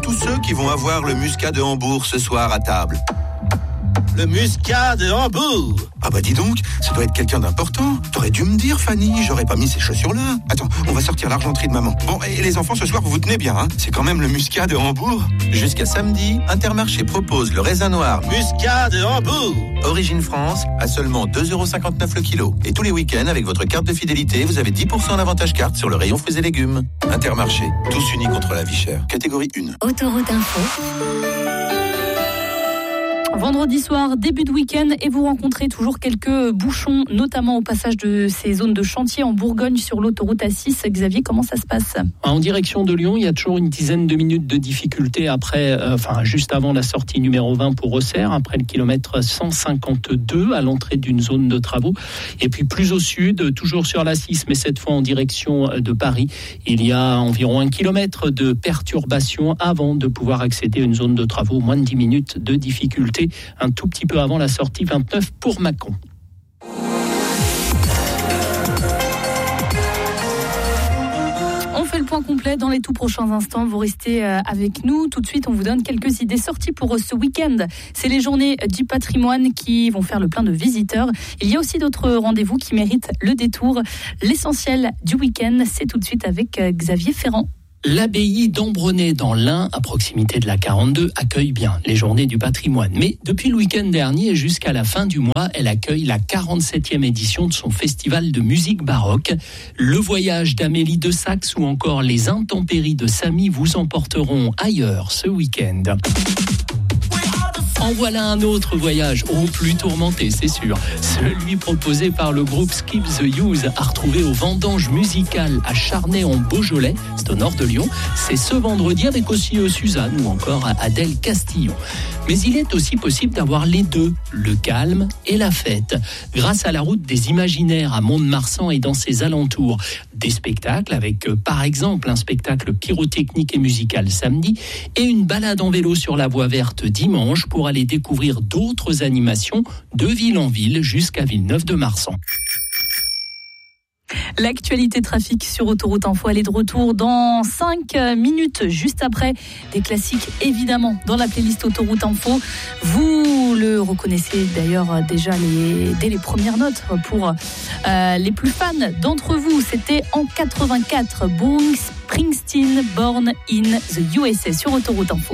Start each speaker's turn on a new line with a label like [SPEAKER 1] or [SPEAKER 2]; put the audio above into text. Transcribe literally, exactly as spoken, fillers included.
[SPEAKER 1] tous ceux qui vont avoir le muscat de Hambourg ce soir à table. Le muscat de Hambourg. Ah bah dis donc, ça doit être quelqu'un d'important. T'aurais dû me dire, Fanny, j'aurais pas mis ces chaussures-là. Attends, on va sortir l'argenterie de maman. Bon, et les enfants, ce soir, vous vous tenez bien, hein. C'est quand même le muscat de Hambourg. Jusqu'à samedi, Intermarché propose le raisin noir muscat de Hambourg. Origine France, à seulement deux euros cinquante-neuf le kilo. Et tous les week-ends, avec votre carte de fidélité, vous avez dix pour cent d'avantage carte sur le rayon fruits et légumes. Intermarché, tous unis contre la vie chère. Catégorie un.
[SPEAKER 2] Autoroute Info.
[SPEAKER 3] Vendredi soir, début de week-end, et vous rencontrez toujours quelques bouchons, notamment au passage de ces zones de chantier en Bourgogne sur l'autoroute A six. Xavier, comment ça se passe ?
[SPEAKER 4] En direction de Lyon, il y a toujours une dizaine de minutes de difficulté après, euh, enfin juste avant la sortie numéro vingt pour Auxerre, après le kilomètre cent cinquante-deux à l'entrée d'une zone de travaux. Et puis plus au sud, toujours sur l'A six, mais cette fois en direction de Paris, il y a environ un kilomètre de perturbation avant de pouvoir accéder à une zone de travaux. Moins de dix minutes de difficulté, un tout petit peu avant la sortie vingt-neuf pour Mâcon.
[SPEAKER 3] On fait le point complet dans les tout prochains instants. Vous restez avec nous. Tout de suite, on vous donne quelques idées sorties pour ce week-end. C'est les journées du patrimoine qui vont faire le plein de visiteurs. Il y a aussi d'autres rendez-vous qui méritent le détour. L'essentiel du week-end, c'est tout de suite avec Xavier Ferrand.
[SPEAKER 4] L'abbaye d'Ambronay dans l'Ain, à proximité de la quarante-deux, accueille bien les journées du patrimoine. Mais depuis le week-end dernier et jusqu'à la fin du mois, elle accueille la quarante-septième édition de son festival de musique baroque. Le voyage d'Amélie de Saxe ou encore les intempéries de Samy vous emporteront ailleurs ce week-end. En voilà un autre voyage, au plus tourmenté, c'est sûr. Celui proposé par le groupe Skip the Use à retrouver au Vendange Musicales à Charnay-en-Beaujolais, c'est au nord de Lyon. C'est ce vendredi avec aussi euh, Suzanne ou encore Adèle Castillon. Mais il est aussi possible d'avoir les deux, le calme et la fête. Grâce à la route des imaginaires à Mont-de-Marsan et dans ses alentours, des spectacles avec euh, par exemple un spectacle pyrotechnique et musical samedi et une balade en vélo sur la voie verte dimanche pour aller découvrir d'autres animations de ville en ville jusqu'à Villeneuve-de-Marsan.
[SPEAKER 3] L'actualité trafic sur Autoroute Info, elle est de retour dans cinq minutes, juste après des classiques évidemment dans la playlist Autoroute Info. Vous le reconnaissez d'ailleurs déjà les, dès les premières notes pour euh, les plus fans d'entre vous. C'était en quatre-vingt-quatre, Bruce Springsteen, Born in the U S A sur Autoroute Info.